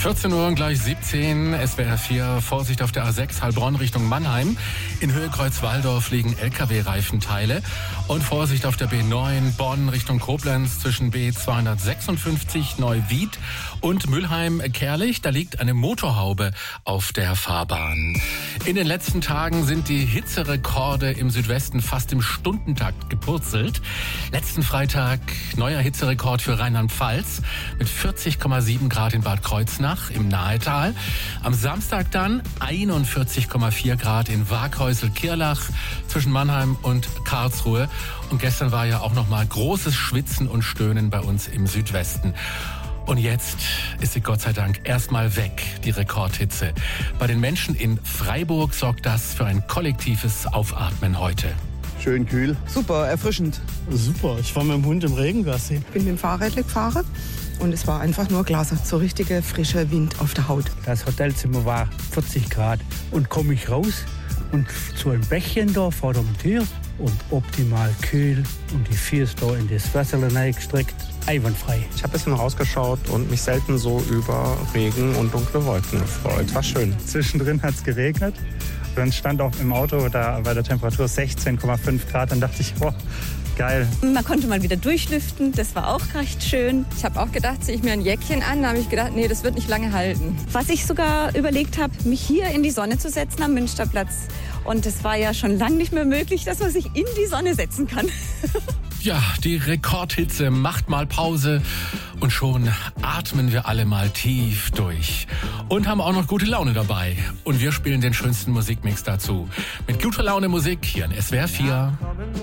14 Uhr und gleich 17, SWR 4, Vorsicht auf der A6 Heilbronn Richtung Mannheim. In Höhe Kreuz-Walldorf liegen LKW-Reifenteile. Und Vorsicht auf der B9 Bonn Richtung Koblenz zwischen B256 Neuwied und Mülheim-Kerlich. Da liegt eine Motorhaube auf der Fahrbahn. In den letzten Tagen sind die Hitzerekorde im Südwesten fast im Stundentakt gepurzelt. Letzten Freitag neuer Hitzerekord für Rheinland-Pfalz mit 40,7 Grad in Bad Kreuznach im Nahetal. Am Samstag dann 41,4 Grad in Waghäusel-Kirlach zwischen Mannheim und Karlsruhe. Und gestern war ja auch noch mal großes Schwitzen und Stöhnen bei uns im Südwesten. Und jetzt ist sie Gott sei Dank erstmal weg, die Rekordhitze. Bei den Menschen in Freiburg sorgt das für ein kollektives Aufatmen heute. Schön kühl. Super, erfrischend. Super, ich war mit dem Hund im Regen Gassi. Ich bin mit dem Fahrrad gefahren und es war einfach nur klasse. So richtiger frischer Wind auf der Haut. Das Hotelzimmer war 40 Grad und komme ich raus und zu einem Bächchen da vor der Tür und optimal kühl und die Füße da in das Wasser hineingestreckt. Einwandfrei. Ich habe ein bisschen rausgeschaut und mich selten so über Regen und dunkle Wolken gefreut. War schön. Zwischendrin hat es geregnet. Dann stand auch im Auto da bei der Temperatur 16,5 Grad. Dann dachte ich, boah, geil. Man konnte mal wieder durchlüften, das war auch recht schön. Ich habe auch gedacht, ziehe ich mir ein Jäckchen an. Da habe ich gedacht, nee, das wird nicht lange halten. Was ich sogar überlegt habe, mich hier in die Sonne zu setzen am Münsterplatz. Und es war ja schon lange nicht mehr möglich, dass man sich in die Sonne setzen kann. Ja, die Rekordhitze macht mal Pause und schon atmen wir alle mal tief durch und haben auch noch gute Laune dabei. Und wir spielen den schönsten Musikmix dazu. Mit guter Laune Musik hier in SWR 4.